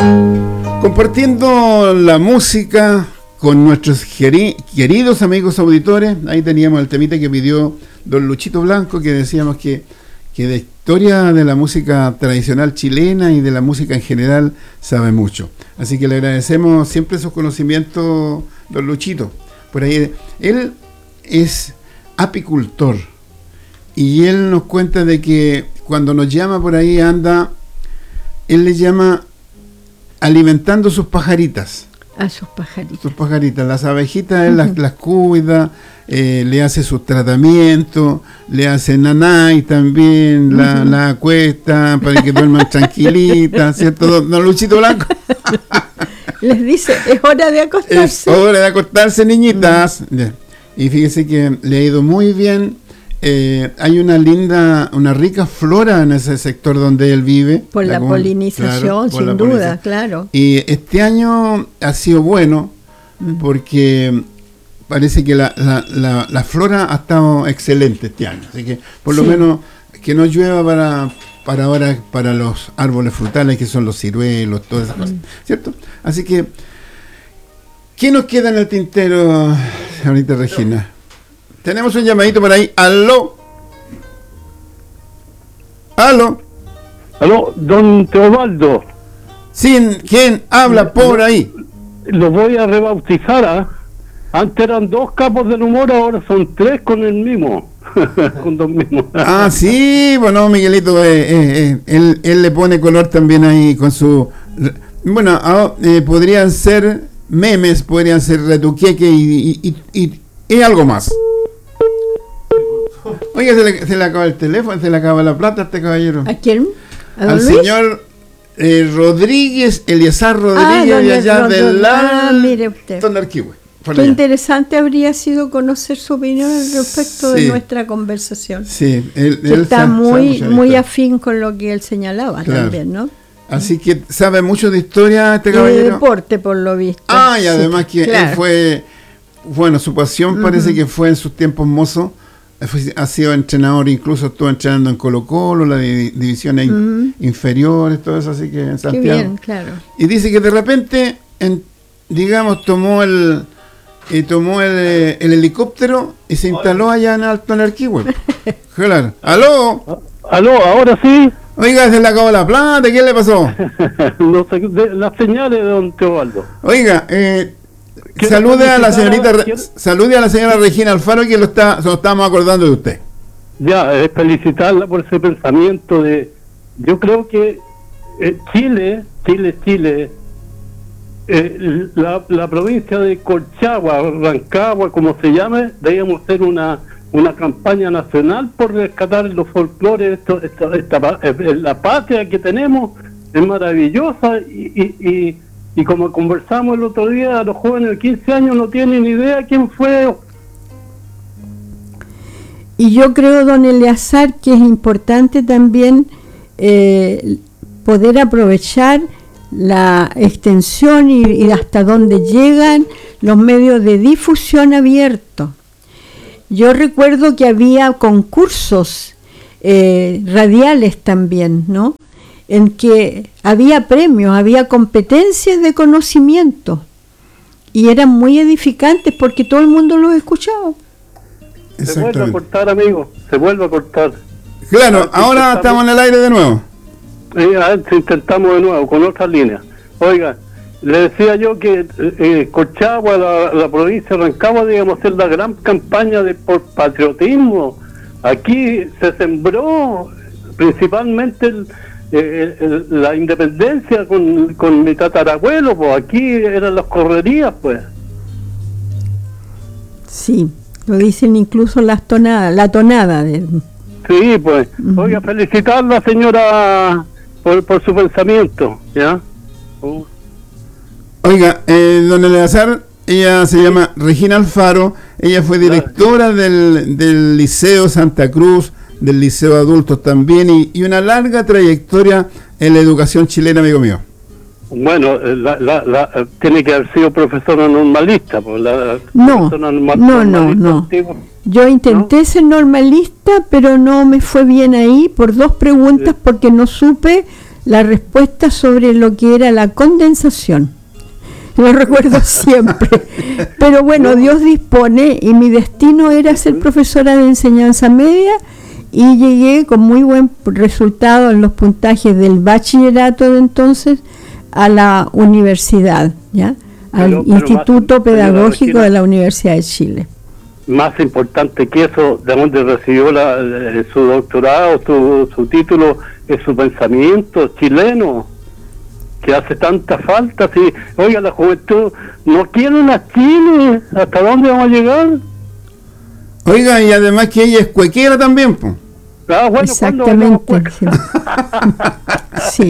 Compartiendo la música con nuestros queridos amigos auditores. Ahí teníamos el temita que pidió don Luchito Blanco, que decíamos que de historia de la música tradicional chilena y de la música en general sabe mucho. Así que le agradecemos siempre sus conocimientos, don Luchito. Por ahí, él es apicultor y él nos cuenta de que cuando nos llama por ahí él le llama alimentando sus pajaritas. A sus pajaritas. Sus pajaritas. Las abejitas él las cuida, le hace sus tratamientos, le hace nanay también, la acuesta para que duerman tranquilitas, ¿cierto, don Luchito Blanco? Les dice, es hora de acostarse. Es hora de acostarse, niñitas. Y fíjese que le ha ido muy bien. Hay una rica flora en ese sector donde él vive. Por la polinización, claro, sin duda, claro. Y este año ha sido bueno porque parece que la flora ha estado excelente este año. Así que por lo menos que no llueva para ahora, para los árboles frutales que son los ciruelos, todas esas cosas, ¿cierto? Así que, ¿qué nos queda en el tintero, señorita Regina? Tenemos un llamadito por ahí. ¡Aló! ¡Aló! ¡Aló, don Teobaldo! ¿Sin quién habla por ahí? Lo voy a rebautizar, ¿ah? Antes eran 2 capos del humor, ahora son 3 con el mismo. Con dos mismos. Ah, sí, bueno, Miguelito, él le pone color también ahí con su... Bueno, podrían ser memes, podrían ser retuqueque y algo más. Oiga, se le acaba el teléfono, se le acaba la plata a este caballero. ¿A quién? Al señor Rodríguez, Eliazar Rodríguez, de allá del mire usted. Tonarquihue. Qué interesante habría sido conocer su opinión respecto de nuestra conversación. Sí, él está muy afín con lo que él señalaba, claro, también, ¿no? Así que sabe mucho de historia este caballero. Y de deporte, por lo visto. Y además que él fue, bueno, su pasión parece que fue en sus tiempos mozos. Ha sido entrenador, incluso estuvo entrenando en Colo-Colo, las divisiones inferiores, todo eso, así que en Santiago. Qué bien, claro. Y dice que de repente, tomó el helicóptero y se instaló allá en Alto Tonarquihue. Claro. ¡Aló! ¿Aló? ¿Ahora sí? Oiga, se le acabó la plata, ¿qué le pasó? No sé, las señales de don Teobaldo. Oiga, salude a la señora Regina Alfaro, que nos estamos acordando de usted. Ya, felicitarla por ese pensamiento yo creo que Chile, la provincia de Colchagua, Rancagua, como se llame, debíamos hacer una campaña nacional por rescatar los folclores. La patria que tenemos es maravillosa y como conversamos el otro día, los jóvenes de 15 años no tienen idea quién fue. Y yo creo, don Eleazar, que es importante también poder aprovechar la extensión y hasta dónde llegan los medios de difusión abiertos. Yo recuerdo que había concursos radiales también, ¿no? En que había premios, había competencias de conocimiento y eran muy edificantes porque todo el mundo los escuchaba. Se vuelve a cortar, amigo, se vuelve a cortar. Claro, ahora estamos en el aire de nuevo. A ver si intentamos de nuevo con otras líneas. Oiga, le decía yo que Colchagua, la provincia de Rancagua, digamos, hacer la gran campaña por patriotismo. Aquí se sembró principalmente la independencia con mi tatarabuelo, pues aquí eran las correrías, pues. Sí, lo dicen incluso la tonada de... Sí, pues. Oiga, felicitarla, señora, por su pensamiento, ¿ya? Oiga, don Eleazar, ella se llama Regina Alfaro, ella fue directora del Liceo Santa Cruz, del Liceo de Adultos también, y una larga trayectoria en la educación chilena, amigo mío. Bueno, tiene que haber sido profesora normalista. No. Yo intenté ser normalista, pero no me fue bien ahí por 2 preguntas, porque no supe la respuesta sobre lo que era la condensación. Lo recuerdo siempre. Pero bueno, Dios dispone y mi destino era ser profesora de enseñanza media y llegué con muy buen resultado en los puntajes del bachillerato de entonces a la universidad, ¿ya? Al Instituto Pedagógico de la Universidad de Chile. Más importante que eso, de donde recibió su doctorado, su título, es su pensamiento chileno, que hace tanta falta. Sí. Oiga, la juventud no quieren a Chile. ¿Hasta dónde vamos a llegar? Oiga, y además que ella es cuequera también, pues. Ah, bueno, exactamente. Sí.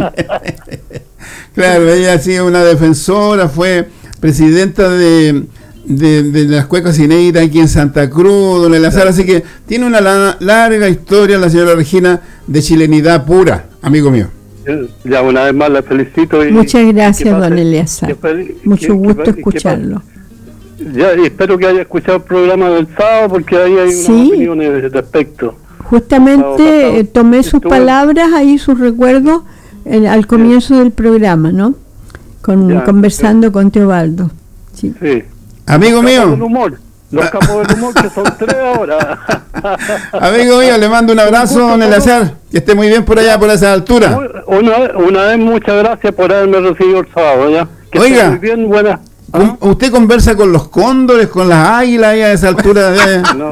Claro, ella ha sido una defensora, fue presidenta de las cuecas inéditas aquí en Santa Cruz, don Eleazar, así que tiene una larga historia la señora Regina de chilenidad pura, amigo mío. Ya una vez más la felicito. Muchas gracias, don Eleazar. Mucho gusto escucharlo. Ya, y espero que haya escuchado el programa del sábado, porque ahí hay unas opiniones al respecto. Justamente tomé sus palabras, ahí sus recuerdos al comienzo del programa, ¿no? Conversando con Teobaldo. Sí. Amigo mío. Los campos del humor, que son 3 ahora. Amigo mío, le mando un abrazo, don Eleazar. Que esté muy bien por allá, por esa altura. Una vez, muchas gracias por haberme recibido el sábado, ¿ya? Que oiga, muy bien, buena. ¿Ah? ¿Usted conversa con los cóndores, con las águilas ahí a esa altura? No.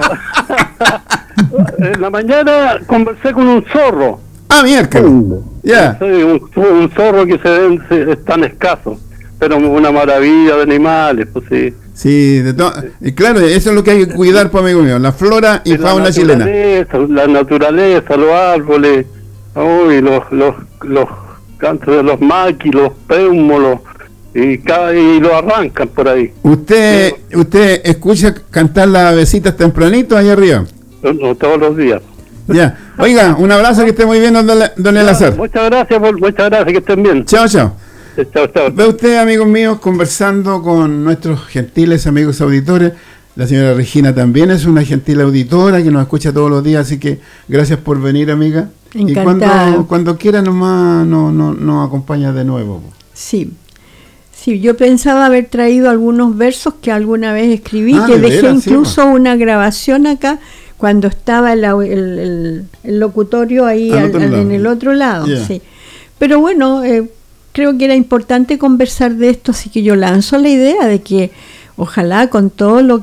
En la mañana conversé con un zorro. Ah, miércoles. Ya. Sí, un zorro que es tan escaso, pero una maravilla de animales, pues sí. Sí, claro, eso es lo que hay que cuidar, pues, amigo mío, la flora y fauna chilena. La naturaleza, los árboles, los cantos de los maquis, los péumolos, y lo arrancan por ahí. ¿Usted escucha cantar las avecitas tempranito ahí arriba? No, todos los días. Ya. Oiga, un abrazo, que esté muy bien, don Eleazar. Muchas gracias, que estén bien. Chao, chao. Chao. Ve usted, amigos míos, conversando con nuestros gentiles amigos auditores. La señora Regina también es una gentil auditora que nos escucha todos los días, así que gracias por venir, amiga. Encantada. Y cuando quiera nomás nos acompaña de nuevo. Sí, yo pensaba haber traído algunos versos que alguna vez escribí, que dejé incluso una grabación acá cuando estaba el locutorio ahí en el otro lado. Yeah. Sí. Pero bueno, creo que era importante conversar de esto, así que yo lanzo la idea de que ojalá con todo lo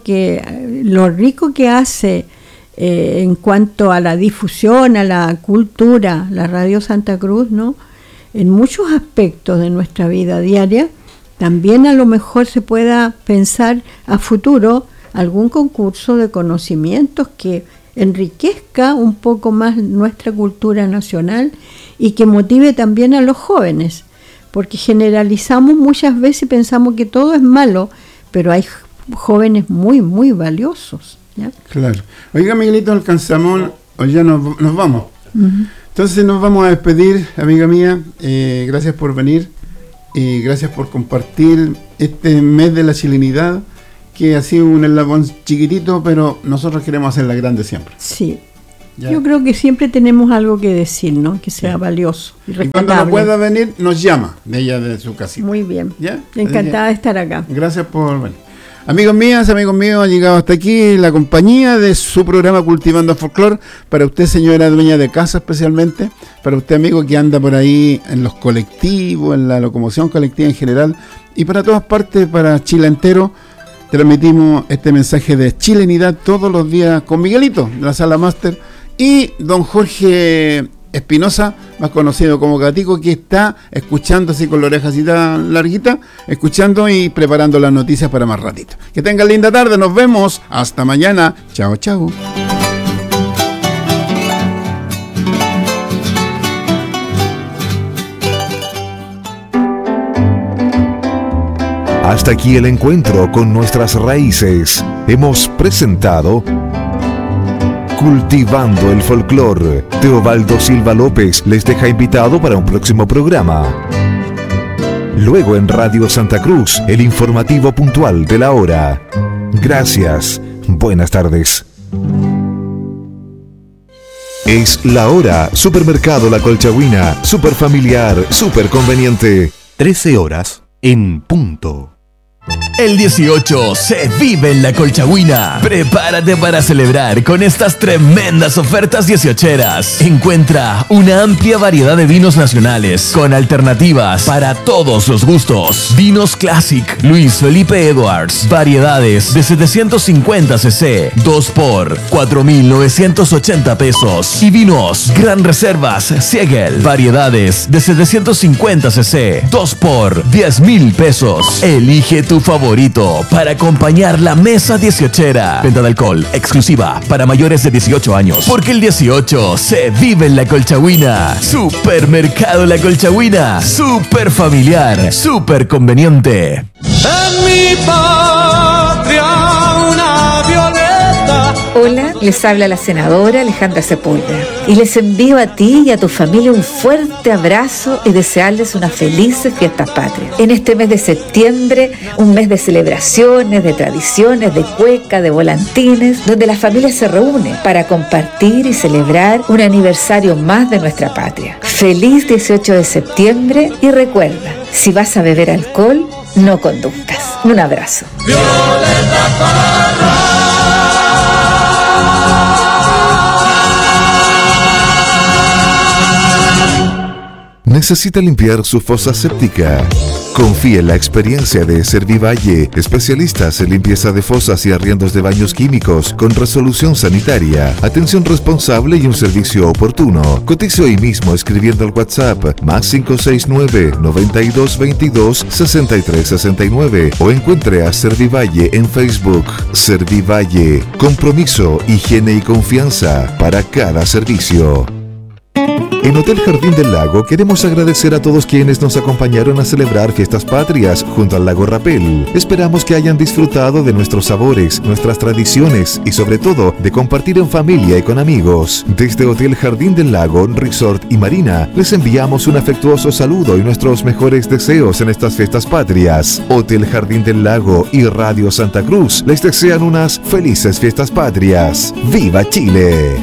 rico que hace en cuanto a la difusión, a la cultura, la Radio Santa Cruz, ¿no? En muchos aspectos de nuestra vida diaria, también a lo mejor se pueda pensar a futuro algún concurso de conocimientos que enriquezca un poco más nuestra cultura nacional y que motive también a los jóvenes, porque generalizamos muchas veces y pensamos que todo es malo, pero hay jóvenes muy, muy valiosos, ¿ya? Claro. Oiga, Miguelito, alcanzamos, o ya nos vamos. Uh-huh. Entonces nos vamos a despedir, amiga mía. Gracias por venir y gracias por compartir este mes de la chilenidad, que ha sido un eslabón chiquitito, pero nosotros queremos hacerla grande siempre. Sí. ¿Ya? Yo creo que siempre tenemos algo que decir, ¿no? Que sea valioso y respetable. Y cuando no pueda venir, nos llama de ella, de su casita. Muy bien. ¿Ya? Encantada de estar acá. Gracias por venir. Amigos míos, ha llegado hasta aquí la compañía de su programa Cultivando Folclor. Para usted, señora dueña de casa especialmente, para usted, amigo que anda por ahí en los colectivos, en la locomoción colectiva en general, y para todas partes, para Chile entero, transmitimos este mensaje de chilenidad todos los días con Miguelito, de la Sala Máster, y don Jorge Espinosa, más conocido como Gatico, que está escuchando así con la oreja así tan larguita, escuchando y preparando las noticias para más ratito. Que tengan linda tarde, nos vemos, hasta mañana, chao, chao. Hasta aquí el encuentro con nuestras raíces. Hemos presentado Cultivando el Folclor. Teobaldo Silva López les deja invitado para un próximo programa. Luego en Radio Santa Cruz, el informativo puntual de la hora. Gracias. Buenas tardes. Es la hora. Supermercado La Colchagüina. Super familiar, super conveniente. 13 horas en punto. El 18 se vive en La Colchagüina. Prepárate para celebrar con estas tremendas ofertas 18eras. Encuentra una amplia variedad de vinos nacionales con alternativas para todos los gustos. Vinos Classic, Luis Felipe Edwards, variedades de 750 cc, 2 por 4,980 pesos. Y vinos Gran Reservas Siegel, variedades de 750 cc, 2 por 10,000 pesos. Elige tu favorito para acompañar la mesa 18era. Venta de alcohol exclusiva para mayores de 18 años. Porque el 18 se vive en La Colchagüina. Supermercado La Colchagüina. Super familiar, super conveniente. En mi patria una violeta. Hola, les habla la senadora Alejandra Sepúlveda y les envío a ti y a tu familia un fuerte abrazo y desearles unas felices fiestas patrias. En este mes de septiembre, un mes de celebraciones, de tradiciones, de cueca, de volantines, donde la familia se reúne para compartir y celebrar un aniversario más de nuestra patria. Feliz 18 de septiembre y recuerda, si vas a beber alcohol, no conduzcas. Un abrazo. Violeta Parra. ¿Necesita limpiar su fosa séptica? Confíe en la experiencia de Servivalle, especialistas en limpieza de fosas y arriendos de baños químicos con resolución sanitaria, atención responsable y un servicio oportuno. Cotice hoy mismo escribiendo al WhatsApp +569 9222 6369 o encuentre a Servivalle en Facebook. Servivalle, compromiso, higiene y confianza para cada servicio. En Hotel Jardín del Lago queremos agradecer a todos quienes nos acompañaron a celebrar fiestas patrias junto al lago Rapel. Esperamos que hayan disfrutado de nuestros sabores, nuestras tradiciones y sobre todo de compartir en familia y con amigos. Desde Hotel Jardín del Lago, Resort y Marina les enviamos un afectuoso saludo y nuestros mejores deseos en estas fiestas patrias. Hotel Jardín del Lago y Radio Santa Cruz les desean unas felices fiestas patrias. ¡Viva Chile!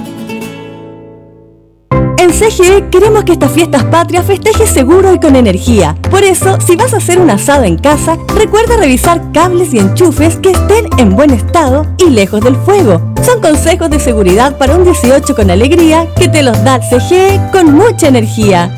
En CGE queremos que estas fiestas patrias festejes seguro y con energía. Por eso, si vas a hacer un asado en casa, recuerda revisar cables y enchufes que estén en buen estado y lejos del fuego. Son consejos de seguridad para un 18 con alegría que te los da CGE con mucha energía.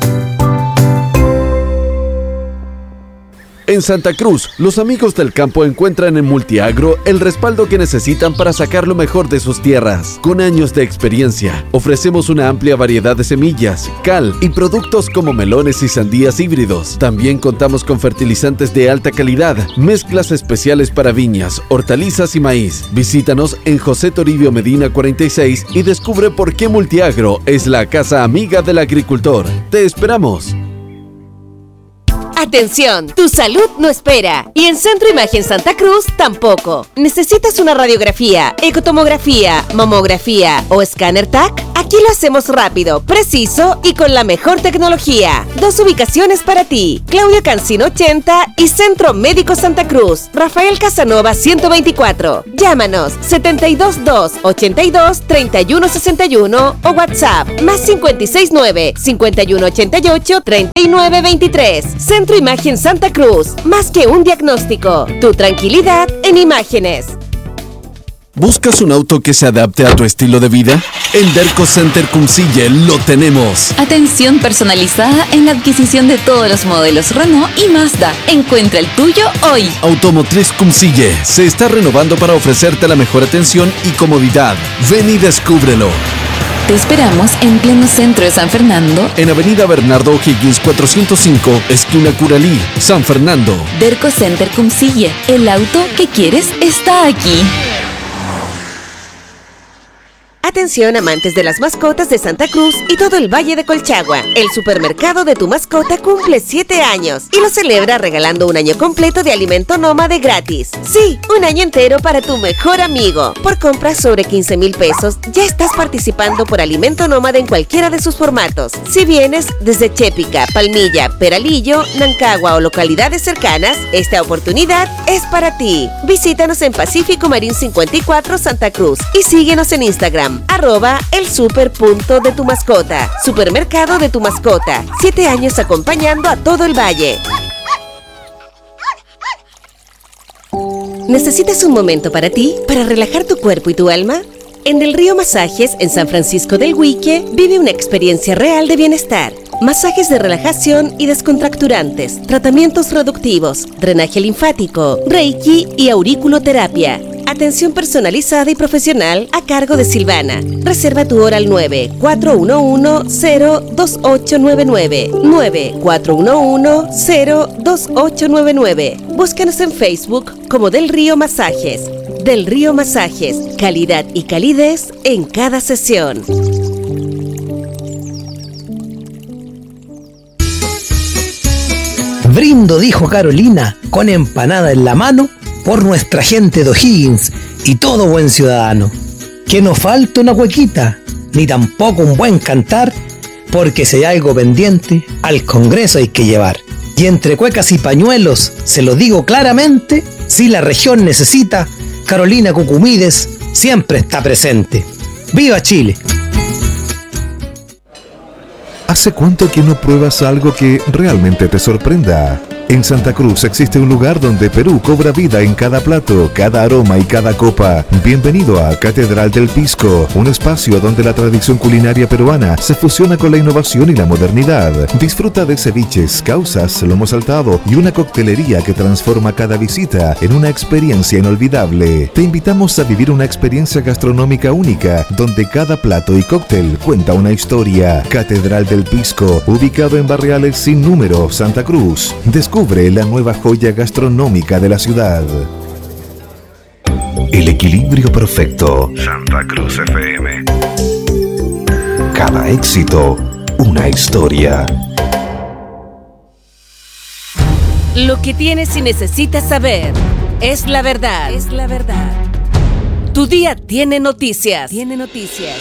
En Santa Cruz, los amigos del campo encuentran en Multiagro el respaldo que necesitan para sacar lo mejor de sus tierras. Con años de experiencia, ofrecemos una amplia variedad de semillas, cal y productos como melones y sandías híbridos. También contamos con fertilizantes de alta calidad, mezclas especiales para viñas, hortalizas y maíz. Visítanos en José Toribio Medina 46 y descubre por qué Multiagro es la casa amiga del agricultor. ¡Te esperamos! Atención, tu salud no espera. Y en Centro Imagen Santa Cruz tampoco. ¿Necesitas una radiografía, ecotomografía, mamografía o escáner TAC? Aquí lo hacemos rápido, preciso y con la mejor tecnología. 2 ubicaciones para ti. Claudio Cancino 80 y Centro Médico Santa Cruz. Rafael Casanova 124. Llámanos 722 82 31 61 o WhatsApp +569 5188 39 23. Centro Imagen Santa Cruz, más que un diagnóstico, tu tranquilidad en imágenes. ¿Buscas un auto que se adapte a tu estilo de vida? En Derco Center Cumcille lo tenemos. Atención personalizada en la adquisición de todos los modelos Renault y Mazda. Encuentra el tuyo hoy. Automotriz Cumcille se está renovando para ofrecerte la mejor atención y comodidad. Ven y descúbrelo. Te esperamos en pleno centro de San Fernando, en Avenida Bernardo O'Higgins 405, esquina Curalí, San Fernando. Derco Center Cumcille, el auto que quieres está aquí. Atención amantes de las mascotas de Santa Cruz y todo el Valle de Colchagua. El supermercado de tu mascota cumple 7 años y lo celebra regalando un año completo de alimento nómade gratis. Sí, un año entero para tu mejor amigo. Por compras sobre 15,000 pesos ya estás participando por alimento nómade en cualquiera de sus formatos. Si vienes desde Chépica, Palmilla, Peralillo, Nancagua o localidades cercanas, esta oportunidad es para ti. Visítanos en Pacífico Marín 54 Santa Cruz y síguenos en Instagram Instagram, @elsuper.detumascota. Supermercado de tu mascota. 7 años acompañando a todo el valle. ¿Necesitas un momento para ti, para relajar tu cuerpo y tu alma? En Del Río Masajes, en San Francisco del Huique, vive una experiencia real de bienestar. Masajes de relajación y descontracturantes, tratamientos reductivos, drenaje linfático, reiki y auriculoterapia. Atención personalizada y profesional a cargo de Silvana. Reserva tu hora al 9-411-02899. 9-411-02899. Búscanos en Facebook como Del Río Masajes. Del Río Masajes, calidad y calidez en cada sesión. Brindo, dijo Carolina, con empanada en la mano, por nuestra gente de O'Higgins y todo buen ciudadano. Que no falte una huequita, ni tampoco un buen cantar, porque si hay algo pendiente, al Congreso hay que llevar. Y entre cuecas y pañuelos, se lo digo claramente, si la región necesita, Carolina Cucumides siempre está presente. ¡Viva Chile! ¿Hace cuánto que no pruebas algo que realmente te sorprenda? En Santa Cruz existe un lugar donde Perú cobra vida en cada plato, cada aroma y cada copa. Bienvenido a Catedral del Pisco, un espacio donde la tradición culinaria peruana se fusiona con la innovación y la modernidad. Disfruta de ceviches, causas, lomo saltado y una coctelería que transforma cada visita en una experiencia inolvidable. Te invitamos a vivir una experiencia gastronómica única, donde cada plato y cóctel cuenta una historia. Catedral del Pisco, ubicado en Barriales Sin Número, Santa Cruz. Descubre la nueva joya gastronómica de la ciudad. El equilibrio perfecto. Santa Cruz FM. Cada éxito, una historia. Lo que tienes y necesitas saber es la verdad. Es la verdad. Tu día tiene noticias. Tiene noticias.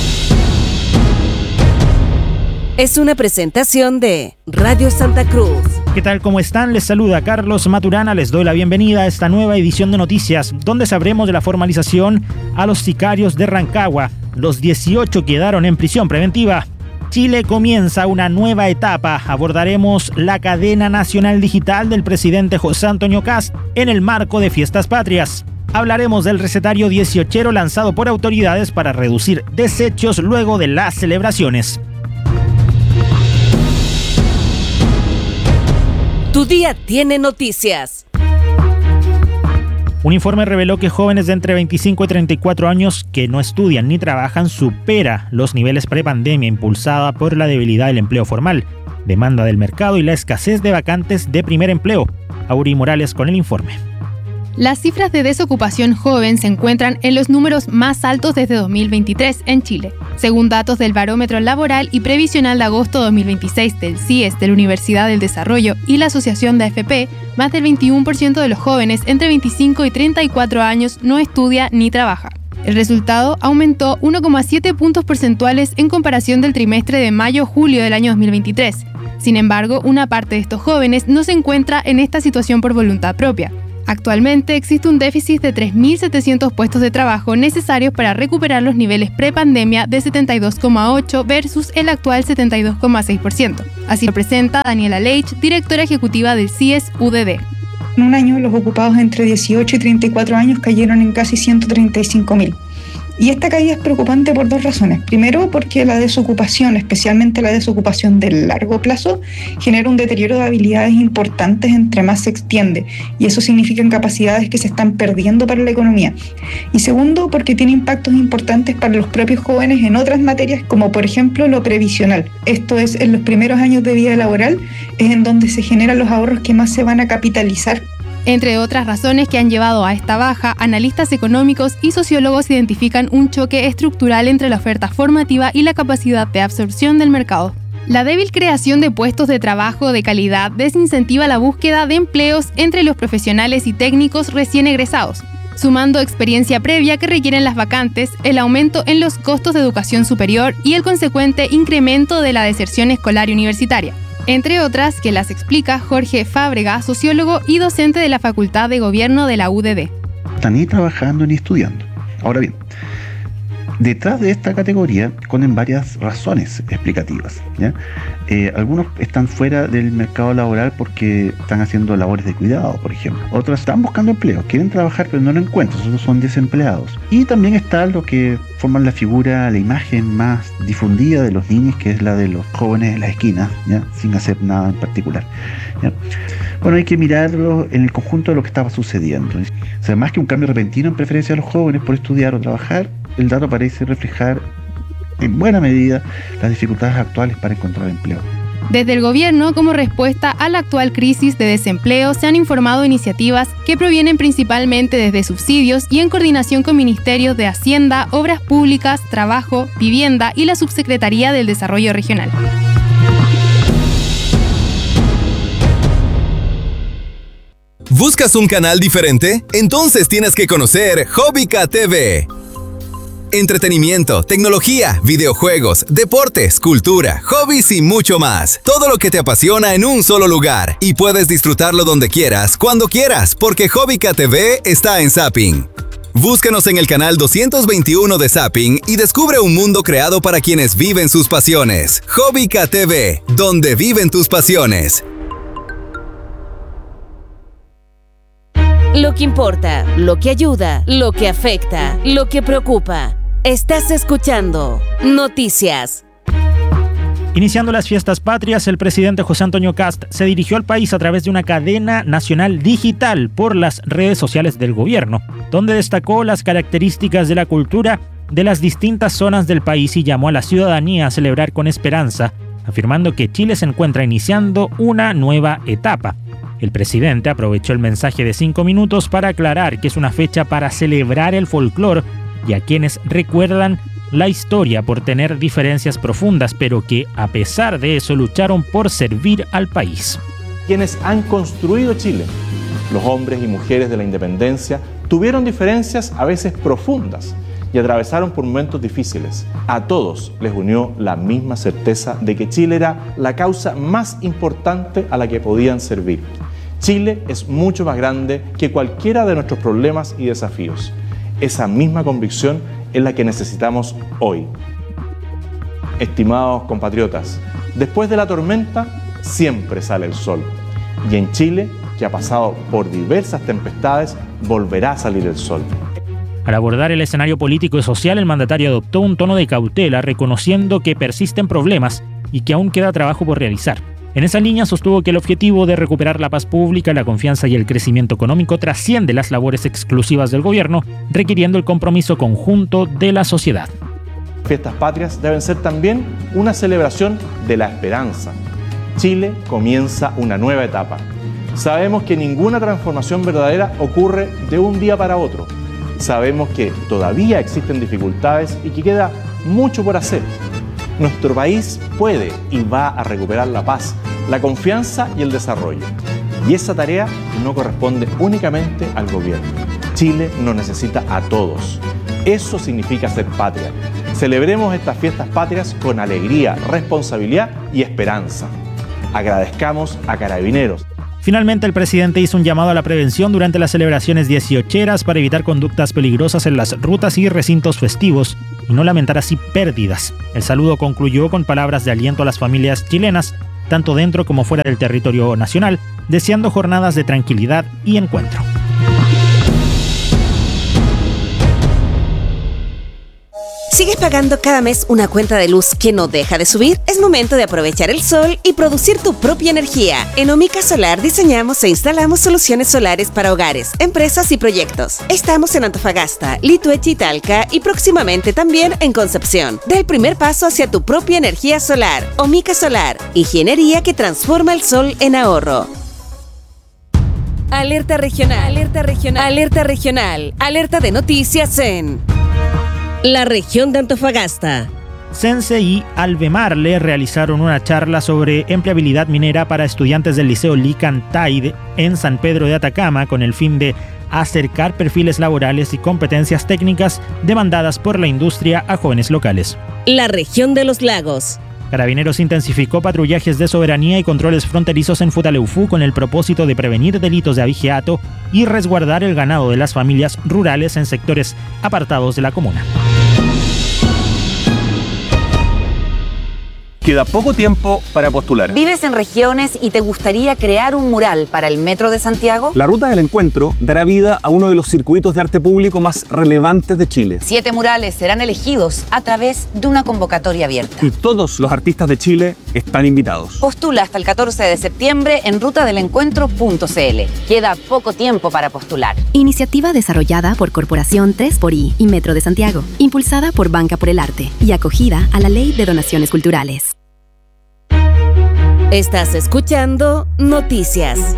Es una presentación de Radio Santa Cruz. ¿Qué tal? ¿Cómo están? Les saluda Carlos Maturana. Les doy la bienvenida a esta nueva edición de noticias, donde sabremos de la formalización a los sicarios de Rancagua. Los 18 quedaron en prisión preventiva. Chile comienza una nueva etapa. Abordaremos la cadena nacional digital del presidente José Antonio Kast en el marco de Fiestas Patrias. Hablaremos del recetario 18ero lanzado por autoridades para reducir desechos luego de las celebraciones. Tu día tiene noticias. Un informe reveló que jóvenes de entre 25 y 34 años que no estudian ni trabajan supera los niveles prepandemia, impulsada por la debilidad del empleo formal, demanda del mercado y la escasez de vacantes de primer empleo. Auri Morales con el informe. Las cifras de desocupación joven se encuentran en los números más altos desde 2023 en Chile. Según datos del Barómetro Laboral y Previsional de agosto 2026 del CIES de la Universidad del Desarrollo y la Asociación de AFP, más del 21% de los jóvenes entre 25 y 34 años no estudia ni trabaja. El resultado aumentó 1,7 puntos porcentuales en comparación del trimestre de mayo-julio del año 2023. Sin embargo, una parte de estos jóvenes no se encuentra en esta situación por voluntad propia. Actualmente existe un déficit de 3.700 puestos de trabajo necesarios para recuperar los niveles prepandemia de 72,8% versus el actual 72,6%. Así lo presenta Daniela Leitch, directora ejecutiva del CIES UDD. En un año, los ocupados entre 18 y 34 años cayeron en casi 135.000. Y esta caída es preocupante por dos razones. Primero, porque la desocupación, especialmente la desocupación de largo plazo, genera un deterioro de habilidades importantes entre más se extiende, y eso significa capacidades que se están perdiendo para la economía. Y segundo, porque tiene impactos importantes para los propios jóvenes en otras materias, como por ejemplo lo previsional. Esto es, en los primeros años de vida laboral, es en donde se generan los ahorros que más se van a capitalizar. Entre otras razones que han llevado a esta baja, analistas económicos y sociólogos identifican un choque estructural entre la oferta formativa y la capacidad de absorción del mercado. La débil creación de puestos de trabajo de calidad desincentiva la búsqueda de empleos entre los profesionales y técnicos recién egresados, sumando experiencia previa que requieren las vacantes, el aumento en los costos de educación superior y el consecuente incremento de la deserción escolar y universitaria. Entre otras, que las explica Jorge Fábrega, sociólogo y docente de la Facultad de Gobierno de la UDD. Están ni trabajando ni estudiando. Ahora bien, Detrás de esta categoría ponen varias razones explicativas, ¿ya? Algunos están fuera del mercado laboral porque están haciendo labores de cuidado, por ejemplo. Otros están buscando empleo, quieren trabajar pero no lo encuentran, otros son desempleados. Y también está lo que forman la figura, la imagen más difundida de los niños, que es la de los jóvenes en las esquinas, ¿ya? Sin hacer nada en particular, ¿ya? Bueno, hay que mirarlo en el conjunto de lo que estaba sucediendo. O sea, más que un cambio repentino en preferencia de los jóvenes por estudiar o trabajar, el dato parece reflejar en buena medida las dificultades actuales para encontrar empleo. Desde el gobierno, como respuesta a la actual crisis de desempleo, se han informado iniciativas que provienen principalmente desde subsidios y en coordinación con ministerios de Hacienda, Obras Públicas, Trabajo, Vivienda y la Subsecretaría del Desarrollo Regional. ¿Buscas un canal diferente? Entonces tienes que conocer Hobbica TV. Entretenimiento, tecnología, videojuegos, deportes, cultura, hobbies y mucho más. Todo lo que te apasiona en un solo lugar. Y puedes disfrutarlo donde quieras, cuando quieras, porque Hobbica TV está en Zapping. Búscanos en el canal 221 de Zapping y descubre un mundo creado para quienes viven sus pasiones. Hobbica TV, donde viven tus pasiones. Lo que importa, lo que ayuda, lo que afecta, lo que preocupa. Estás escuchando Noticias. Iniciando las fiestas patrias, el presidente José Antonio Kast se dirigió al país a través de una cadena nacional digital por las redes sociales del gobierno, donde destacó las características de la cultura de las distintas zonas del país y llamó a la ciudadanía a celebrar con esperanza, afirmando que Chile se encuentra iniciando una nueva etapa. El presidente aprovechó el mensaje de 5 minutos para aclarar que es una fecha para celebrar el folclore y a quienes recuerdan la historia por tener diferencias profundas, pero que a pesar de eso lucharon por servir al país. Quienes han construido Chile, los hombres y mujeres de la independencia, tuvieron diferencias a veces profundas y atravesaron por momentos difíciles. A todos les unió la misma certeza de que Chile era la causa más importante a la que podían servir. Chile es mucho más grande que cualquiera de nuestros problemas y desafíos. Esa misma convicción es la que necesitamos hoy. Estimados compatriotas, después de la tormenta siempre sale el sol. Y en Chile, que ha pasado por diversas tempestades, volverá a salir el sol. Al abordar el escenario político y social, el mandatario adoptó un tono de cautela, reconociendo que persisten problemas y que aún queda trabajo por realizar. En esa línea sostuvo que el objetivo de recuperar la paz pública, la confianza y el crecimiento económico trasciende las labores exclusivas del gobierno, requiriendo el compromiso conjunto de la sociedad. Fiestas patrias deben ser también una celebración de la esperanza. Chile comienza una nueva etapa. Sabemos que ninguna transformación verdadera ocurre de un día para otro. Sabemos que todavía existen dificultades y que queda mucho por hacer. Nuestro país puede y va a recuperar la paz, la confianza y el desarrollo. Y esa tarea no corresponde únicamente al gobierno. Chile nos necesita a todos. Eso significa ser patria. Celebremos estas fiestas patrias con alegría, responsabilidad y esperanza. Agradezcamos a Carabineros. Finalmente, el presidente hizo un llamado a la prevención durante las celebraciones 18eras para evitar conductas peligrosas en las rutas y recintos festivos y no lamentar así pérdidas. El saludo concluyó con palabras de aliento a las familias chilenas, tanto dentro como fuera del territorio nacional, deseando jornadas de tranquilidad y encuentro. ¿Sigues pagando cada mes una cuenta de luz que no deja de subir? Es momento de aprovechar el sol y producir tu propia energía. En Omica Solar diseñamos e instalamos soluciones solares para hogares, empresas y proyectos. Estamos en Antofagasta, Lituechi y Talca y próximamente también en Concepción. Da el primer paso hacia tu propia energía solar. Omica Solar, ingeniería que transforma el sol en ahorro. Alerta regional, alerta regional, alerta regional, alerta de noticias en la región de Antofagasta. CENSE y Albemarle realizaron una charla sobre empleabilidad minera para estudiantes del Liceo Licantay en San Pedro de Atacama con el fin de acercar perfiles laborales y competencias técnicas demandadas por la industria a jóvenes locales. La región de los lagos. Carabineros intensificó patrullajes de soberanía y controles fronterizos en Futaleufú con el propósito de prevenir delitos de abigeato y resguardar el ganado de las familias rurales en sectores apartados de la comuna. Queda poco tiempo para postular. ¿Vives en regiones y te gustaría crear un mural para el Metro de Santiago? La Ruta del Encuentro dará vida a uno de los circuitos de arte público más relevantes de Chile. 7 murales serán elegidos a través de una convocatoria abierta. Y todos los artistas de Chile están invitados. Postula hasta el 14 de septiembre en rutadelencuentro.cl. Queda poco tiempo para postular. Iniciativa desarrollada por Corporación 3xI y Metro de Santiago, impulsada por Banca por el Arte y acogida a la Ley de Donaciones Culturales. Estás escuchando Noticias.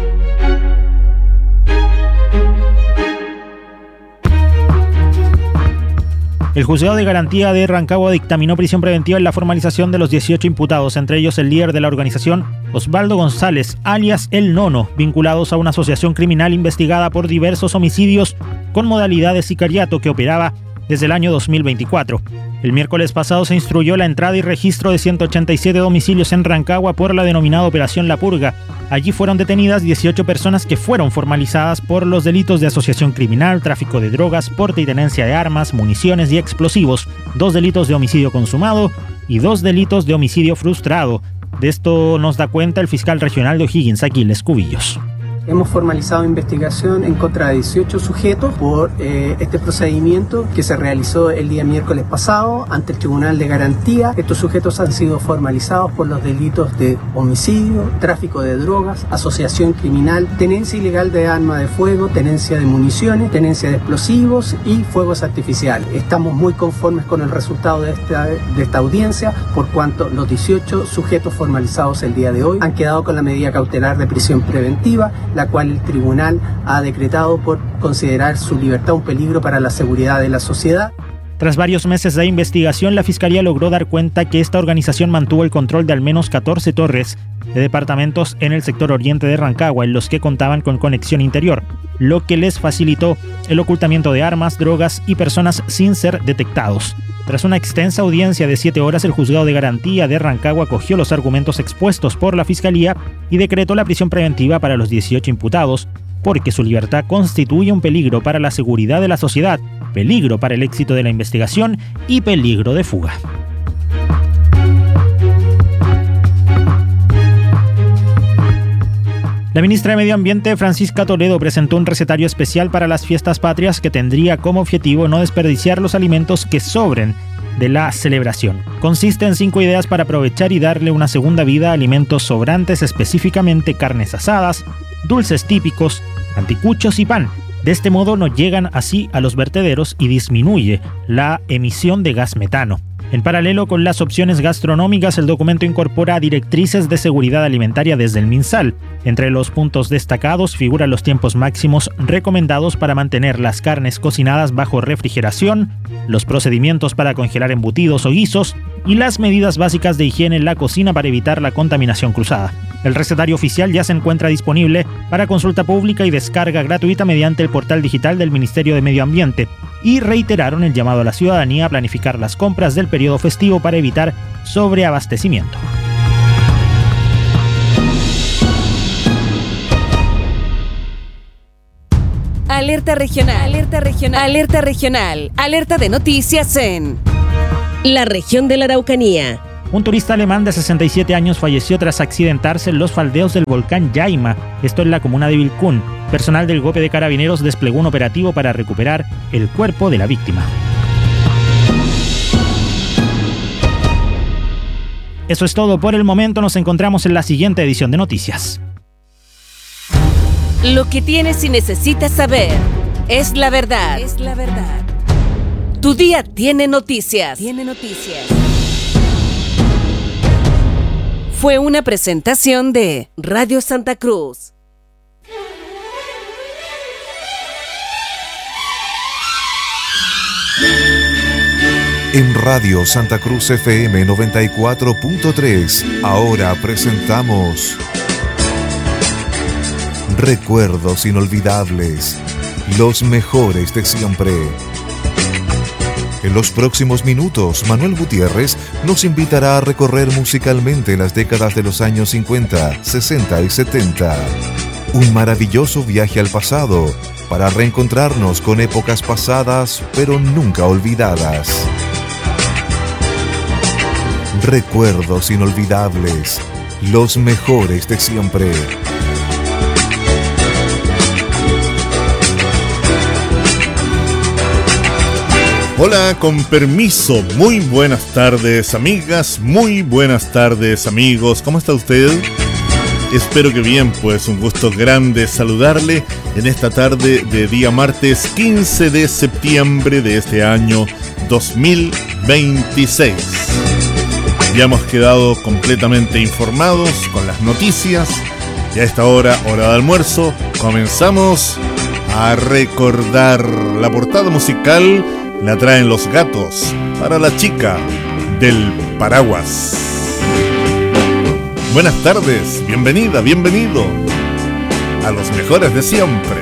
El Juzgado de Garantía de Rancagua dictaminó prisión preventiva en la formalización de los 18 imputados, entre ellos el líder de la organización, Osvaldo González, alias El Nono, vinculados a una asociación criminal investigada por diversos homicidios con modalidad de sicariato que operaba desde el año 2024. El miércoles pasado se instruyó la entrada y registro de 187 domicilios en Rancagua por la denominada Operación La Purga. Allí fueron detenidas 18 personas que fueron formalizadas por los delitos de asociación criminal, tráfico de drogas, porte y tenencia de armas, municiones y explosivos, 2 delitos de homicidio consumado y 2 delitos de homicidio frustrado. De esto nos da cuenta el fiscal regional de O'Higgins, Aquiles Cubillos. Hemos formalizado investigación en contra de 18 sujetos por este procedimiento que se realizó el día miércoles pasado ante el Tribunal de Garantía. Estos sujetos han sido formalizados por los delitos de homicidio, tráfico de drogas, asociación criminal, tenencia ilegal de arma de fuego, tenencia de municiones, tenencia de explosivos y fuegos artificiales. Estamos muy conformes con el resultado de esta audiencia, por cuanto los 18 sujetos formalizados el día de hoy han quedado con la medida cautelar de prisión preventiva, la cual el tribunal ha decretado por considerar su libertad un peligro para la seguridad de la sociedad. Tras varios meses de investigación, la Fiscalía logró dar cuenta que esta organización mantuvo el control de al menos 14 torres de departamentos en el sector oriente de Rancagua, en los que contaban con conexión interior, lo que les facilitó el ocultamiento de armas, drogas y personas sin ser detectados. Tras una extensa audiencia de 7 horas, el Juzgado de Garantía de Rancagua acogió los argumentos expuestos por la Fiscalía y decretó la prisión preventiva para los 18 imputados, porque su libertad constituye un peligro para la seguridad de la sociedad, peligro para el éxito de la investigación y peligro de fuga. La ministra de Medio Ambiente, Francisca Toledo, presentó un recetario especial para las fiestas patrias que tendría como objetivo no desperdiciar los alimentos que sobren de la celebración. Consiste en 5 ideas para aprovechar y darle una segunda vida a alimentos sobrantes, específicamente carnes asadas, dulces típicos, anticuchos y pan. De este modo no llegan así a los vertederos y disminuye la emisión de gas metano. En paralelo con las opciones gastronómicas, el documento incorpora directrices de seguridad alimentaria desde el MinSal. Entre los puntos destacados figuran los tiempos máximos recomendados para mantener las carnes cocinadas bajo refrigeración, los procedimientos para congelar embutidos o guisos y las medidas básicas de higiene en la cocina para evitar la contaminación cruzada. El recetario oficial ya se encuentra disponible para consulta pública y descarga gratuita mediante el portal digital del Ministerio de Medio Ambiente, y reiteraron el llamado a la ciudadanía a planificar las compras del periodo festivo para evitar sobreabastecimiento. Alerta regional, alerta regional, alerta regional, alerta de noticias en la región de la Araucanía. Un turista alemán de 67 años falleció tras accidentarse en los faldeos del volcán Yaima, esto en la comuna de Vilcún. Personal del GOPE de Carabineros desplegó un operativo para recuperar el cuerpo de la víctima. Eso es todo por el momento, nos encontramos en la siguiente edición de Noticias. Lo que tienes y necesitas saber es la verdad. Es la verdad. Tu día tiene noticias. Tiene noticias. Fue una presentación de Radio Santa Cruz. En Radio Santa Cruz FM 94.3, ahora presentamos Recuerdos inolvidables, los mejores de siempre. En los próximos minutos, Manuel Gutiérrez nos invitará a recorrer musicalmente las décadas de los años 50, 60 y 70. Un maravilloso viaje al pasado para reencontrarnos con épocas pasadas pero nunca olvidadas. Recuerdos inolvidables, los mejores de siempre. Hola, con permiso, muy buenas tardes amigas, muy buenas tardes amigos, ¿cómo está usted? Espero que bien, pues un gusto grande saludarle en esta tarde de día martes 15 de septiembre de este año 2026. Ya hemos quedado completamente informados con las noticias y a esta hora de almuerzo, comenzamos a recordar. La portada musical la traen Los Gatos para la chica del paraguas. Buenas tardes, bienvenida, bienvenido a los mejores de siempre.